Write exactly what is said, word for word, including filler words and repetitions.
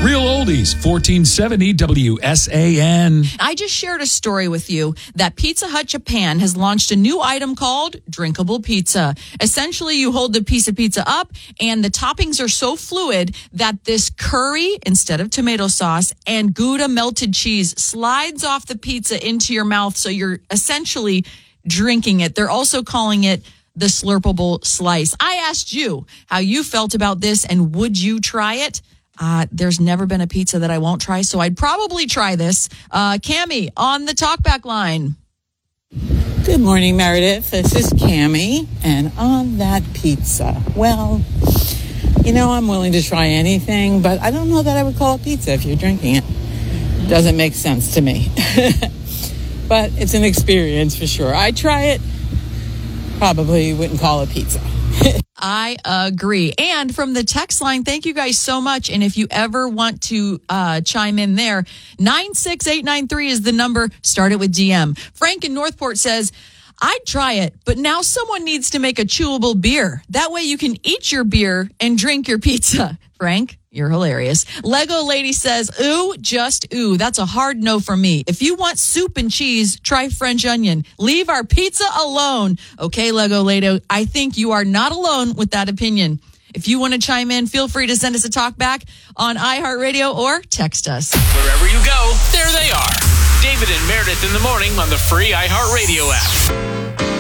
Real Oldies, fourteen seventy W S A N. I just shared a story with you that Pizza Hut Japan has launched a new item called drinkable pizza. Essentially, you hold the piece of pizza up and the toppings are so fluid that this curry instead of tomato sauce and Gouda melted cheese slides off the pizza into your mouth. So you're essentially drinking it. They're also calling it the slurpable slice. I asked you how you felt about this and would you try it? Uh, there's never been a pizza that I won't try, so I'd probably try this. Uh, Cammie on the talkback line. Good morning, Meredith. This is Cammie, and on that pizza, well, you know, I'm willing to try anything, but I don't know that I would call it pizza if you're drinking it. Doesn't make sense to me. But it's an experience for sure. I'd try it. Probably wouldn't call it pizza. I agree. And from the text line, thank you guys so much. And if you ever want to uh, chime in there, nine six eight nine three is the number. Start it with D M. Frank in Northport says, I'd try it, but now someone needs to make a chewable beer. That way you can eat your beer and drink your pizza. Frank, you're hilarious. Lego Lady says, ooh, just ooh. That's a hard no for me. If you want soup and cheese, try French onion. Leave our pizza alone. Okay, Lego Lady, I think you are not alone with that opinion. If you want to chime in, feel free to send us a talk back on iHeartRadio or text us. Wherever you go, there they are. David and Meredith in the morning on the free iHeartRadio app.